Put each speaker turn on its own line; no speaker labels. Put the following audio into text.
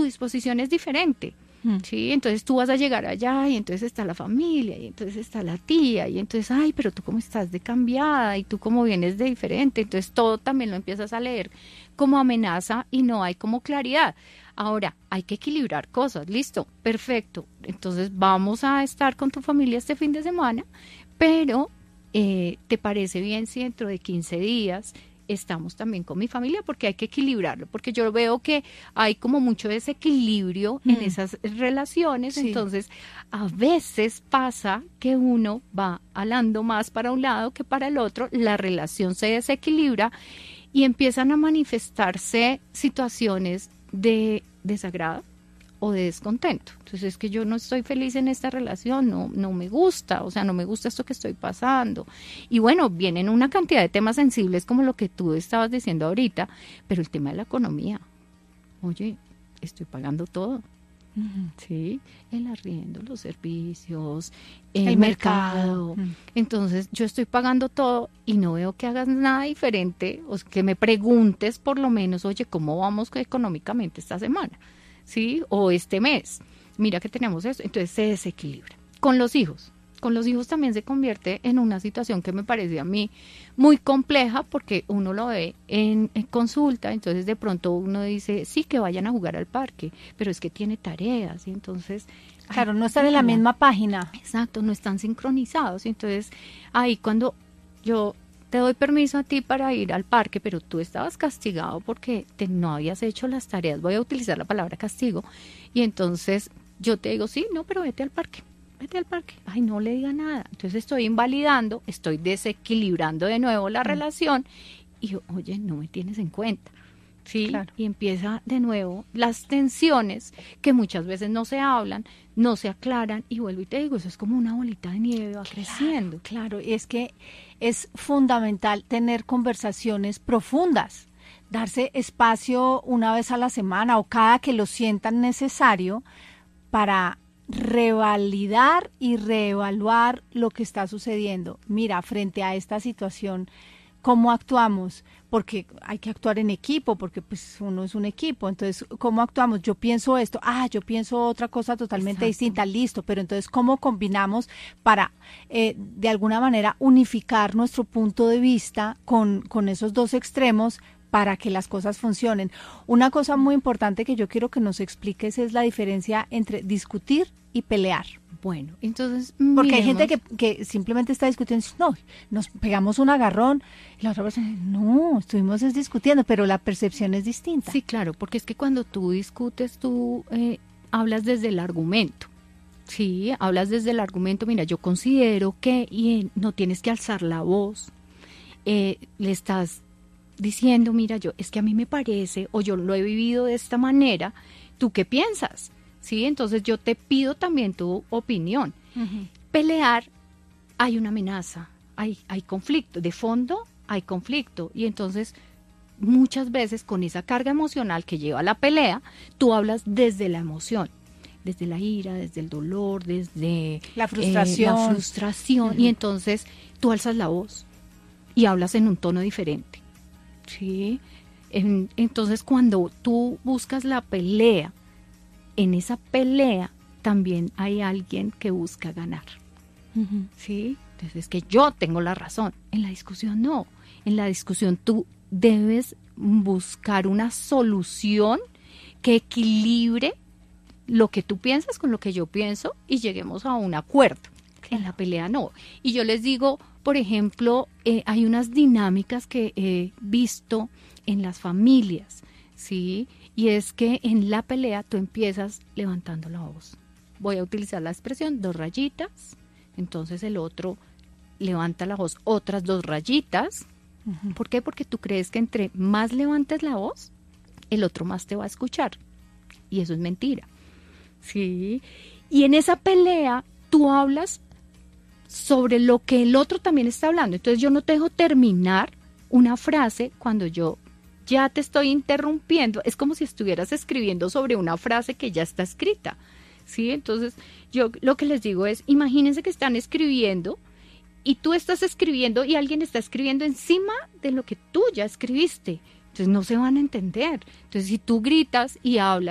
tu disposición es diferente. Sí, entonces tú vas a llegar allá y entonces está la familia y entonces está la tía y entonces, ay, pero tú cómo estás de cambiada y tú cómo vienes de diferente, entonces todo también lo empiezas a leer como amenaza y no hay como claridad. Ahora, hay que equilibrar cosas, listo, perfecto, entonces vamos a estar con tu familia este fin de semana, pero ¿te parece bien si dentro de 15 días estamos también con mi familia? Porque hay que equilibrarlo, porque yo veo que hay como mucho desequilibrio en esas relaciones,
Sí.
entonces a veces pasa que uno va alando más para un lado que para el otro, la relación se desequilibra y empiezan a manifestarse situaciones de desagrado o de descontento. Entonces es que yo no estoy feliz en esta relación, no me gusta, o sea, no me gusta esto que estoy pasando. Y bueno, vienen una cantidad de temas sensibles como lo que tú estabas diciendo ahorita, pero el tema de la economía, oye, estoy pagando todo. Sí, el arriendo, los servicios, el mercado. Entonces yo estoy pagando todo y no veo que hagas nada diferente, o que me preguntes por lo menos, oye, ¿cómo vamos económicamente esta semana? ¿Sí? O este mes. Mira que tenemos esto. Entonces se desequilibra. Con los hijos también se convierte en una situación que me parece a mí muy compleja porque uno lo ve en consulta, entonces de pronto uno dice, sí, que vayan a jugar al parque, pero es que tiene tareas, y entonces...
Claro, no están en la misma página.
Exacto, no están sincronizados, entonces ahí cuando yo te doy permiso a ti para ir al parque, pero tú estabas castigado porque no habías hecho las tareas, voy a utilizar la palabra castigo, y entonces yo te digo, sí, no, pero vete al parque, ay, no le diga nada, entonces estoy invalidando, estoy desequilibrando de nuevo la relación, y yo, oye, no me tienes en cuenta, ¿sí? Claro. Y empieza de nuevo las tensiones que muchas veces no se hablan, no se aclaran, y vuelvo y te digo, eso es como una bolita de nieve, va creciendo.
Claro, y es que es fundamental tener conversaciones profundas, darse espacio una vez a la semana o cada que lo sientan necesario para revalidar y reevaluar lo que está sucediendo. Mira, frente a esta situación, ¿cómo actuamos? Porque hay que actuar en equipo, porque pues uno es un equipo, entonces, ¿cómo actuamos? Yo pienso esto, yo pienso otra cosa totalmente distinta, listo, pero entonces, ¿cómo combinamos para, de alguna manera, unificar nuestro punto de vista con esos dos extremos para que las cosas funcionen? Una cosa muy importante que yo quiero que nos expliques es la diferencia entre discutir y pelear.
Bueno, entonces...
Porque hay gente que simplemente está discutiendo, no, nos pegamos un agarrón, y la otra persona, no, estuvimos discutiendo, pero la percepción es distinta.
Sí, claro, porque es que cuando tú discutes, tú hablas desde el argumento. Sí, hablas desde el argumento, mira, yo considero que, y no tienes que alzar la voz, le estás diciendo, mira, es que a mí me parece, o yo lo he vivido de esta manera, ¿tú qué piensas? Sí, entonces yo te pido también tu opinión. Pelear, hay una amenaza, hay conflicto, de fondo hay conflicto, y entonces muchas veces con esa carga emocional que lleva la pelea, tú hablas desde la emoción, desde la ira, desde el dolor, desde
la frustración,
y entonces tú alzas la voz y hablas en un tono diferente. Sí, entonces cuando tú buscas la pelea, en esa pelea también hay alguien que busca ganar. ¿Sí? Entonces es que yo tengo la razón. En la discusión no. En la discusión tú debes buscar una solución que equilibre lo que tú piensas con lo que yo pienso y lleguemos a un acuerdo. En la pelea no. Y yo les digo, por ejemplo, hay unas dinámicas que he visto en las familias, ¿sí? Y es que en la pelea tú empiezas levantando la voz. Voy a utilizar la expresión 2 rayitas, entonces el otro levanta la voz otras 2 rayitas. ¿Por qué? Porque tú crees que entre más levantes la voz, el otro más te va a escuchar. Y eso es mentira. ¿Sí? Y en esa pelea tú hablas sobre lo que el otro también está hablando. Entonces yo no te dejo terminar una frase cuando yo ya te estoy interrumpiendo. Es como si estuvieras escribiendo sobre una frase que ya está escrita, ¿sí? Entonces yo lo que les digo es, imagínense que están escribiendo y tú estás escribiendo y alguien está escribiendo encima de lo que tú ya escribiste. Entonces no se van a entender. Entonces si tú gritas y hablas